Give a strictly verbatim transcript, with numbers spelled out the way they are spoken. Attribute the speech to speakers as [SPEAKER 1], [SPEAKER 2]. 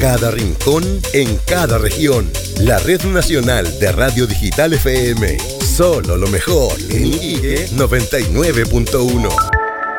[SPEAKER 1] cada rincón, en cada región. La Red Nacional de Radio Digital F M. Solo lo mejor en Iquique noventa y nueve punto uno.